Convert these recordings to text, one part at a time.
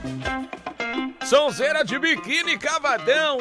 Sonzeira de biquíni cavadão,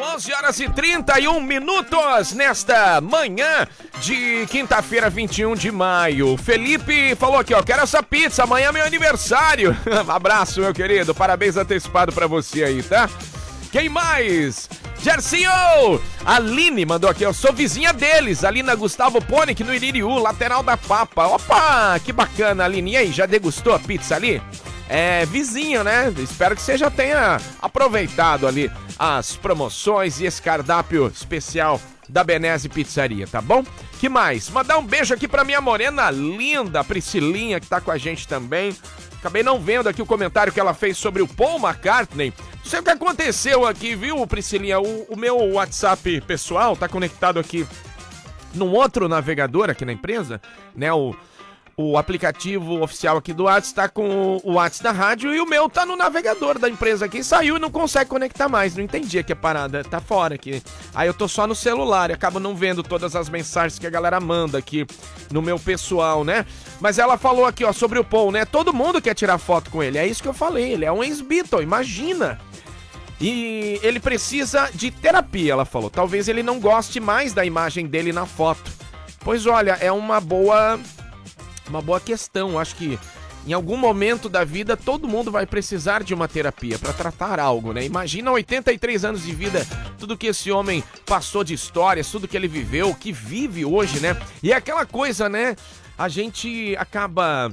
11h31 nesta manhã de quinta-feira, 21 de maio. Felipe falou aqui, ó, quero essa pizza, amanhã é meu aniversário. Abraço, meu querido, parabéns antecipado pra você aí, tá? Quem mais? Gercinho! A Aline mandou aqui, eu sou vizinha deles, ali na Gustavo Ponic, no Iririú, lateral da Papa. Opa, que bacana, Aline. E aí, já degustou a pizza ali? É vizinho, né? Espero que você já tenha aproveitado ali as promoções e esse cardápio especial da Benese Pizzaria, tá bom? Que mais? Mandar um beijo aqui pra minha morena linda, Priscilinha, que tá com a gente também. Acabei não vendo aqui o comentário que ela fez sobre o Paul McCartney. Não sei o que aconteceu aqui, viu, Priscilinha? O meu WhatsApp pessoal tá conectado aqui num outro navegador aqui na empresa, né? O aplicativo oficial aqui do WhatsApp tá com o WhatsApp da rádio e o meu tá no navegador da empresa aqui. Saiu e não consegue conectar mais. Não entendi aqui a parada. Tá fora aqui. Aí eu tô só no celular e acabo não vendo todas as mensagens que a galera manda aqui no meu pessoal, né? Mas ela falou aqui, ó, sobre o Paul, né? Todo mundo quer tirar foto com ele. É isso que eu falei. Ele é um ex-Beatle, imagina. E ele precisa de terapia, ela falou. Talvez ele não goste mais da imagem dele na foto. Pois olha, é uma boa questão. Acho que em algum momento da vida todo mundo vai precisar de uma terapia para tratar algo, né? Imagina 83 anos de vida, tudo que esse homem passou de histórias, tudo que ele viveu, que vive hoje, né? E é aquela coisa, né? A gente acaba,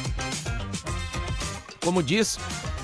como diz,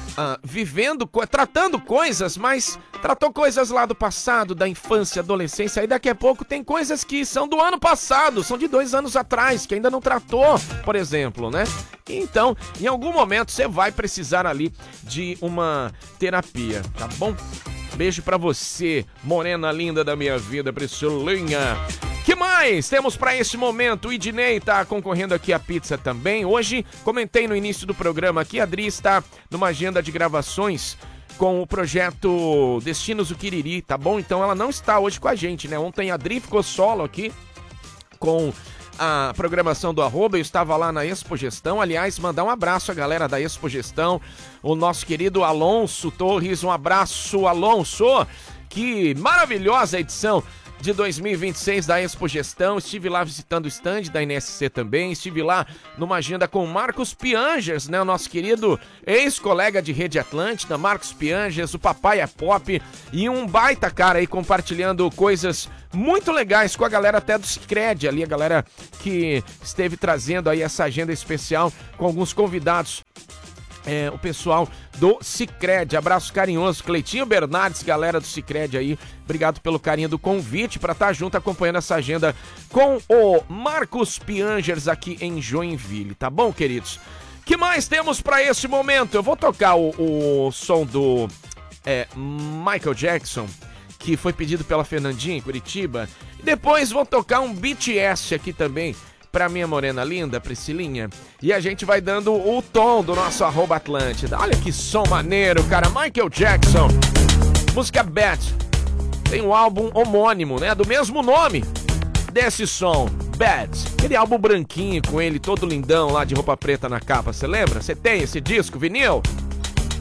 tratando coisas, mas tratou coisas lá do passado, da infância, adolescência, aí daqui a pouco tem coisas que são do ano passado, são de 2 anos atrás, que ainda não tratou, por exemplo, né? Então, em algum momento você vai precisar ali de uma terapia, tá bom? Beijo pra você, morena linda da minha vida, Priscilinha. Que mais temos para esse momento? O Idnei tá concorrendo aqui a pizza também. Hoje, comentei no início do programa aqui, a Adri está numa agenda de gravações com o projeto Destinos do Quiriri, tá bom? Então ela não está hoje com a gente, né? Ontem a Adri ficou solo aqui com a programação do Arroba, eu estava lá na Expo Gestão. Aliás, mandar um abraço à galera da Expo Gestão, o nosso querido Alonso Torres, um abraço, Alonso, que maravilhosa edição de 2026 da Expo Gestão. Estive lá visitando o stand da NSC também, estive lá numa agenda com o Marcos Piangers, né, o nosso querido ex-colega de Rede Atlântida, Marcos Piangers, o Papai é Pop, e um baita cara aí compartilhando coisas muito legais com a galera até do Sicredi ali, a galera que esteve trazendo aí essa agenda especial com alguns convidados. O pessoal do Sicredi, abraço carinhoso, Cleitinho Bernardes, galera do Sicredi aí, obrigado pelo carinho do convite para estar junto acompanhando essa agenda com o Marcos Piangers aqui em Joinville, tá bom, queridos? Que mais temos para esse momento? Eu vou tocar o som do Michael Jackson, que foi pedido pela Fernandinha em Curitiba, e depois vou tocar um BTS aqui também, pra minha morena linda, Priscilinha. E a gente vai dando o tom do nosso Arroba Atlântida. Olha que som maneiro, cara. Michael Jackson. Música Bad. Tem um álbum homônimo, né? Do mesmo nome desse som. Bad. Aquele álbum branquinho com ele todo lindão lá de roupa preta na capa. Você lembra? Você tem esse disco, vinil?